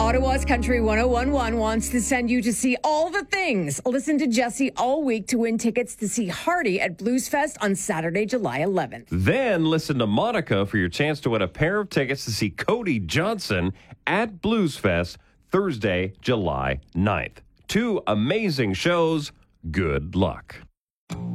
Ottawa's Country 101.1 wants to send you to see all the things. Listen to Jesse all week to win tickets to see Hardy at Blues Fest on Saturday, July 11th. Then listen to Monica for your chance to win a pair of tickets to see Cody Johnson at Blues Fest Thursday, July 9th. 2 amazing shows. Good luck.